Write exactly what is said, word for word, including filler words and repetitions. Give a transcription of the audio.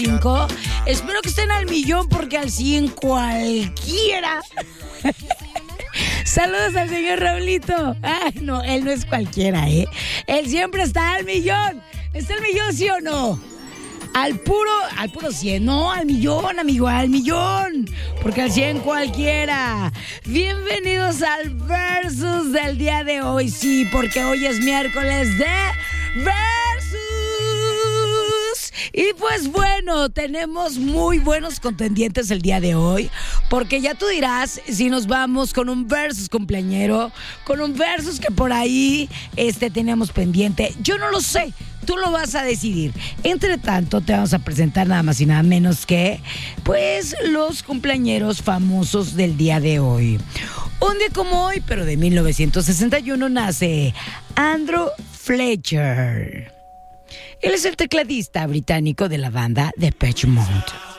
cinco. Espero que estén al millón porque al cien cualquiera. Saludos al señor Raulito. Ay, no, él no es cualquiera, ¿eh? Él siempre está al millón. ¿Está al millón, sí o no? Al puro, al puro cien, no, al millón, amigo, al millón, porque al cien cualquiera. Bienvenidos al Versus del día de hoy, sí, porque hoy es miércoles de Versus. Y pues bueno, tenemos muy buenos contendientes el día de hoy, porque ya tú dirás si nos vamos con un Versus cumpleañero, con un Versus que por ahí este, tenemos pendiente. Yo no lo sé. Tú lo vas a decidir. Entre tanto, te vamos a presentar nada más y nada menos que, pues, los cumpleañeros famosos del día de hoy. Un día como hoy, pero de mil novecientos sesenta y uno, nace Andrew Fletcher. Él es el tecladista británico de la banda Depeche Mode.